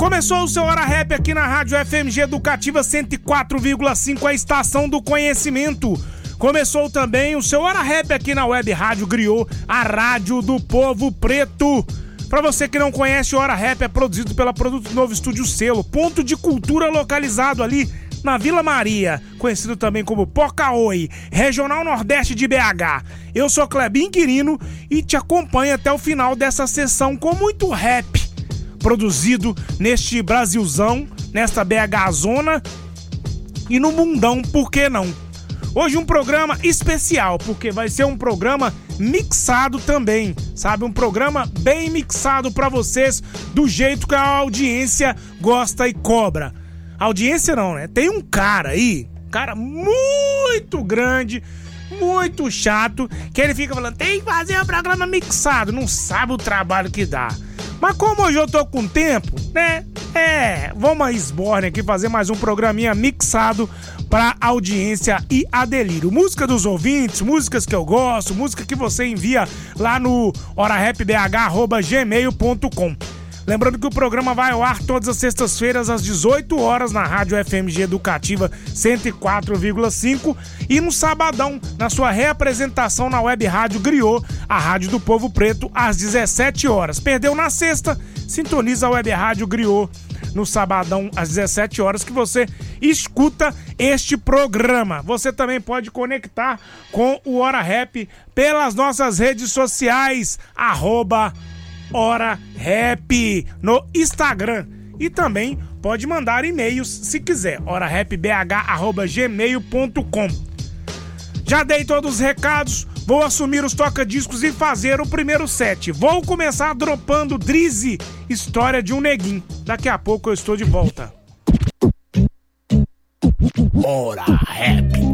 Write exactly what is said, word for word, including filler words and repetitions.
Começou o seu Hora Rap aqui na Rádio F M G Educativa cento e quatro vírgula cinco, a estação do conhecimento. Começou também o seu Hora Rap aqui na Web Rádio Griot, a rádio do povo preto. Pra você que não conhece, o Hora Rap é produzido pela Produto Novo Estúdio Selo, ponto de cultura localizado ali na Vila Maria, conhecido também como Pocaoi, Regional Nordeste de B H. Eu sou Clebinho Quirino e te acompanho até o final dessa sessão com muito rap, produzido neste Brasilzão, nesta B H Zona e no mundão, por que não? Hoje um programa especial, porque vai ser um programa mixado também, sabe? Um programa bem mixado pra vocês, do jeito que a audiência gosta e cobra. Audiência não, né? Tem um cara aí, um cara muito grande, muito chato, que ele fica falando, tem que fazer um programa mixado, não sabe o trabalho que dá. Mas como hoje eu tô com tempo, né? É, vamos a Esborne aqui fazer mais um programinha mixado pra audiência e a delírio. Música dos ouvintes, músicas que eu gosto, música que você envia lá no hora rap b h arroba gmail ponto com. Lembrando que o programa vai ao ar todas as sextas-feiras às dezoito horas na Rádio F M G Educativa cento e quatro vírgula cinco e no sabadão na sua reapresentação na Web Rádio Griot, a Rádio do Povo Preto, às dezessete horas. Perdeu na sexta? Sintoniza a Web Rádio Griot no sabadão às dezessete horas que você escuta este programa. Você também pode conectar com o Hora Rap pelas nossas redes sociais, arroba Hora Rap no Instagram, e também pode mandar e-mails se quiser, hora rap b h arroba gmail ponto com. Já dei todos os recados, vou assumir os toca-discos e fazer o primeiro set. Vou começar dropando Drizzy, História de um Neguinho. Daqui a pouco eu estou de volta. Hora Rap.